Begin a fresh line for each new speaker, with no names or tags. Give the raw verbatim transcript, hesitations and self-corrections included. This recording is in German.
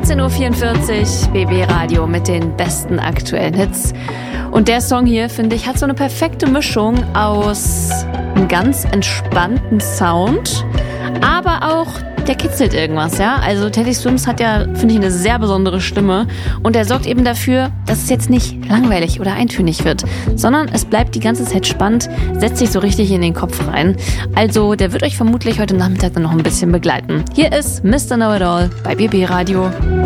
neunzehn Uhr vierundvierzig, B B Radio mit den besten aktuellen Hits. Und der Song hier, finde ich, hat so eine perfekte Mischung aus einem ganz entspannten Sound, aber auch, der kitzelt irgendwas, ja. Also Teddy Swims hat ja, finde ich, eine sehr besondere Stimme und er sorgt eben dafür, dass es jetzt nicht langweilig oder eintönig wird, sondern es bleibt die ganze Zeit spannend, setzt sich so richtig in den Kopf rein. Also der wird euch vermutlich heute Nachmittag dann noch ein bisschen begleiten. Hier ist Mister Know-It-All bei B B Radio.